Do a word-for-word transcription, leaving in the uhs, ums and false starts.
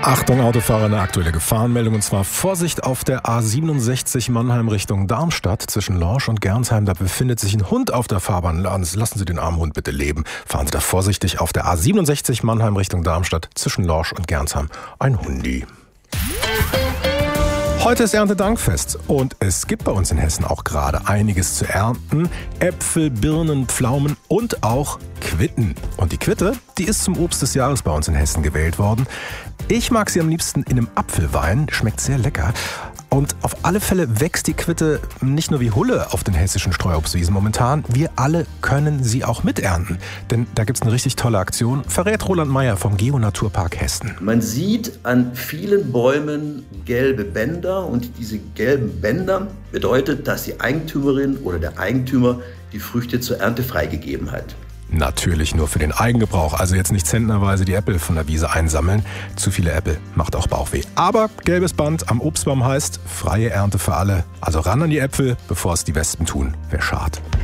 Achtung Autofahrer, eine aktuelle Gefahrenmeldung, und zwar Vorsicht auf der A siebenundsechzig Mannheim Richtung Darmstadt. Zwischen Lorsch und Gernsheim, da befindet sich ein Hund auf der Fahrbahn. Lassen Sie den armen Hund bitte leben. Fahren Sie da vorsichtig auf der A siebenundsechzig Mannheim Richtung Darmstadt. Zwischen Lorsch und Gernsheim ein Hundi. Heute ist Erntedankfest und es gibt bei uns in Hessen auch gerade einiges zu ernten. Äpfel, Birnen, Pflaumen und auch Quitten. Und die Quitte, die ist zum Obst des Jahres bei uns in Hessen gewählt worden. Ich mag sie am liebsten in einem Apfelwein, schmeckt sehr lecker. Und auf alle Fälle wächst die Quitte nicht nur wie Hulle auf den hessischen Streuobstwiesen momentan, wir alle können sie auch miternten. Denn da gibt es eine richtig tolle Aktion, verrät Roland Meyer vom Geo-Naturpark Hessen. Man sieht an vielen Bäumen gelbe Bänder, und diese gelben Bänder bedeutet, dass die Eigentümerin oder der Eigentümer die Früchte zur Ernte freigegeben hat. Natürlich nur für den Eigengebrauch, also jetzt nicht zentnerweise die Äpfel von der Wiese einsammeln. Zu viele Äpfel macht auch Bauchweh. Aber gelbes Band am Obstbaum heißt freie Ernte für alle. Also ran an die Äpfel, bevor es die Wespen tun. Wär schad.